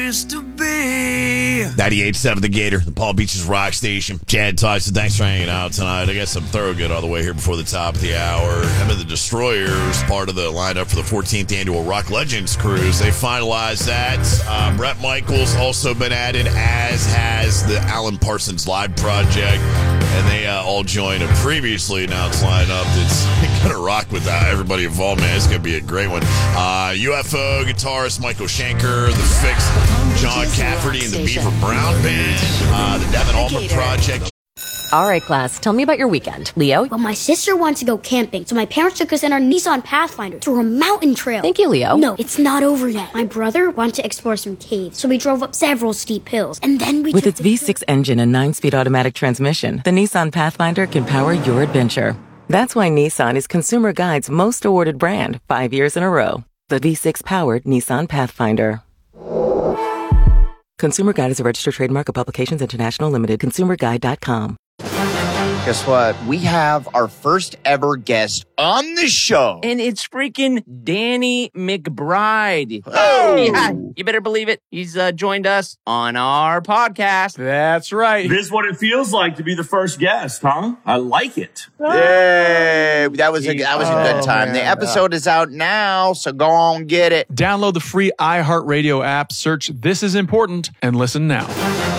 place to be. 98.7 The Gator, the Palm Beaches Rock Station. Chad Tyson, thanks for hanging out tonight. I got some Thorogood all the way here before the top of the hour. Them and the Destroyers, part of the lineup for the 14th annual Rock Legends Cruise. They finalized that. Bret Michaels also been added, as has the Alan Parsons Live Project. And they all joined a previously announced lineup that's going to rock with everybody involved, man. It's going to be a great one. UFO guitarist Michael Schenker, The Fix, John Cafferty, and the Beaver Brown Band, the Devin Allman Project. All right, class, tell me about your weekend. Leo? Well, my sister wanted to go camping, so my parents took us in our Nissan Pathfinder through a mountain trail. Thank you, Leo. No, it's not over yet. My brother wanted to explore some caves, so we drove up several steep hills, and then we With its V6 engine and 9-speed automatic transmission, the Nissan Pathfinder can power your adventure. That's why Nissan is Consumer Guide's most awarded brand 5 years in a row. The V6-powered Nissan Pathfinder. Consumer Guide is a registered trademark of Publications International Limited. ConsumerGuide.com. Guess what? We have our first ever guest on the show. And it's freaking Danny McBride. Oh! Yeah, you better believe it. He's joined us on our podcast. That's right. This is what it feels like to be the first guest, huh? I like it. Yay! That was a good time. Man. The episode is out now, so go on, get it. Download the free iHeartRadio app, search This Is Important, and listen now.